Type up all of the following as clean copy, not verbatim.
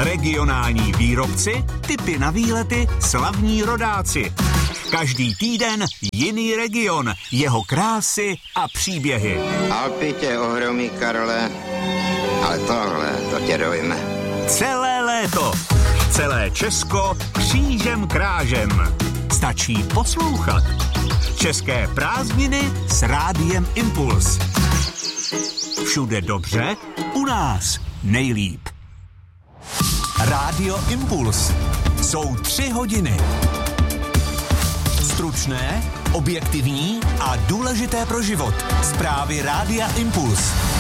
Regionální výrobci, tipy na výlety, slavní rodáci. Každý týden jiný region, jeho krásy a příběhy. Alpy tě ohromí, Karle, ale tohle, to tě dojme. Celé léto, celé Česko křížem krážem. Stačí poslouchat. České prázdniny s Rádiem Impuls. Všude dobře, u nás nejlíp. Rádio Impuls. Jsou 3 hodiny. Stručné, objektivní a důležité pro život. Zprávy Rádia Impuls.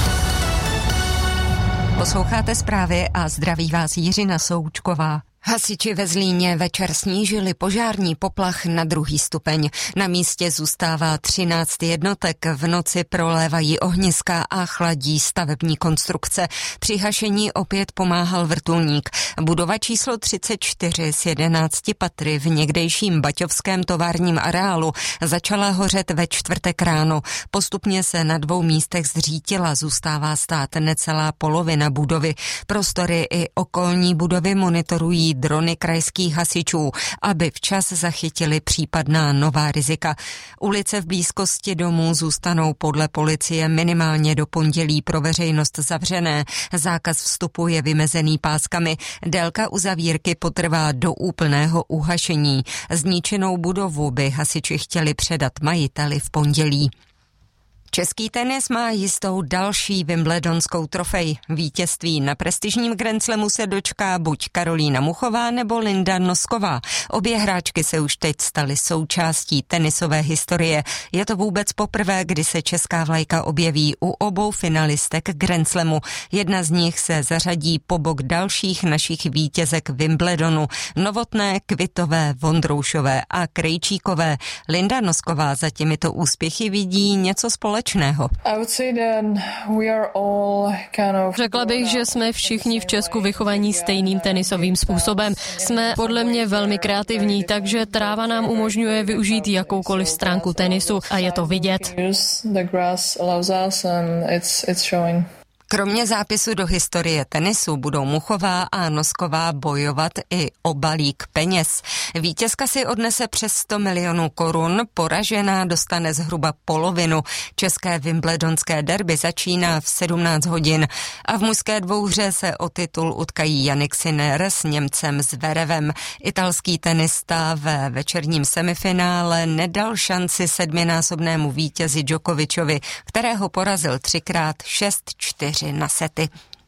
Posloucháte zprávy a zdraví vás Jiřina Součková. Hasiči ve Zlíně večer snížili požární poplach na 2. stupeň. Na místě zůstává 13 jednotek, v noci prolévají ohniska a chladí stavební konstrukce. Při hašení opět pomáhal vrtulník. Budova číslo 34 s 11 patry v někdejším baťovském továrním areálu začala hořet ve čtvrtek ráno. Postupně se na 2 místech zřítila, zůstává stát necelá polovina budovy. Prostory i okolní budovy monitorují drony krajských hasičů, aby včas zachytili případná nová rizika. Ulice v blízkosti domů zůstanou podle policie minimálně do pondělí pro veřejnost zavřené. Zákaz vstupu je vymezený páskami. Délka uzavírky potrvá do úplného uhašení. Zničenou budovu by hasiči chtěli předat majiteli v pondělí. Český tenis má jistou další wimbledonskou trofej. Vítězství na prestižním Grand Slamu se dočká buď Karolína Muchová nebo Linda Nosková. Obě hráčky se už teď staly součástí tenisové historie. Je to vůbec poprvé, kdy se česká vlajka objeví u obou finalistek Grand Slamu. Jedna z nich se zařadí po bok dalších našich vítězek Wimbledonu. Novotné, Kvitové, Vondroušové a Krejčíkové. Linda Nosková za těmito úspěchy vidí něco společného. Řekla bych, že jsme všichni v Česku vychovaní stejným tenisovým způsobem. Jsme podle mě velmi kreativní, takže tráva nám umožňuje využít jakoukoliv stránku tenisu a je to vidět. Kromě zápisu do historie tenisu budou Muchová a Nosková bojovat i o balík peněz. Vítězka si odnese přes 100 milionů korun, poražená dostane zhruba polovinu. České wimbledonské derby začíná v 17 hodin a v mužské dvouhře se o titul utkají Jannik Sinner s Němcem Zverevem. Italský tenista ve večerním semifinále nedal šanci 7násobnému vítězi Djokovičovi, kterého porazil 3x 6-4 na sety.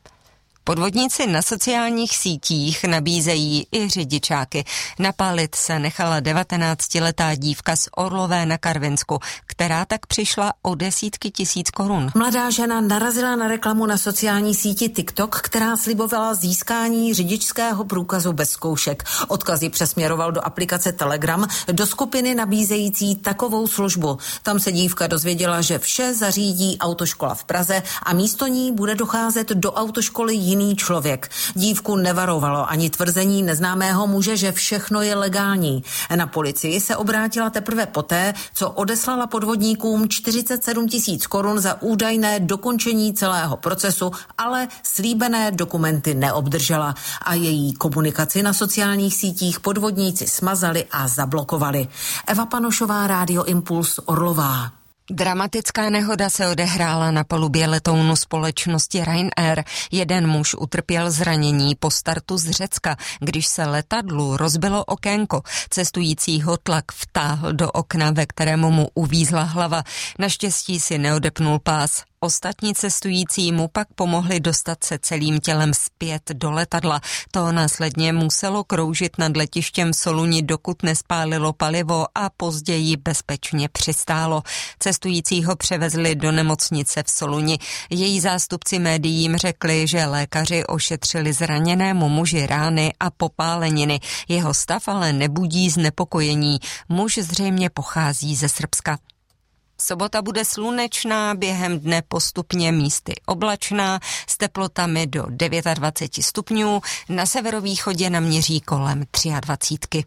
Podvodníci na sociálních sítích nabízejí i řidičáky. Napálit se nechala 19letá dívka z Orlové na Karvinsku, která tak přišla o desítky tisíc korun. Mladá žena narazila na reklamu na sociální síti TikTok, která slibovala získání řidičského průkazu bez zkoušek. Odkaz ji přesměroval do aplikace Telegram, do skupiny nabízející takovou službu. Tam se dívka dozvěděla, že vše zařídí autoškola v Praze a místo ní bude docházet do autoškoly jiný člověk. Dívku nevarovalo ani tvrzení neznámého muže, že všechno je legální. Na policii se obrátila teprve poté, co odeslala podvodníkům 47 000 korun za údajné dokončení celého procesu, ale slíbené dokumenty neobdržela a její komunikaci na sociálních sítích podvodníci smazali a zablokovali. Eva Panošová, Rádio Impuls, Orlová. Dramatická nehoda se odehrála na palubě letounu společnosti Ryanair. Jeden muž utrpěl zranění po startu z Řecka, když se letadlu rozbilo okénko. Cestujícího tlak vtáhl do okna, ve kterému mu uvízla hlava. Naštěstí si neodepnul pás. Ostatní cestující mu pak pomohli dostat se celým tělem zpět do letadla. To následně muselo kroužit nad letištěm v Soluni, dokud nespálilo palivo a později bezpečně přistálo. Cestujícího převezli do nemocnice v Soluni. Její zástupci médiím řekli, že lékaři ošetřili zraněnému muži rány a popáleniny. Jeho stav ale nebudí znepokojení. Muž zřejmě pochází ze Srbska. Sobota bude slunečná, během dne postupně místy oblačná, s teplotami do 29 stupňů, na severovýchodě naměří kolem 23.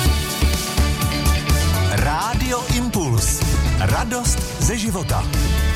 Rádio Impuls. Radost ze života.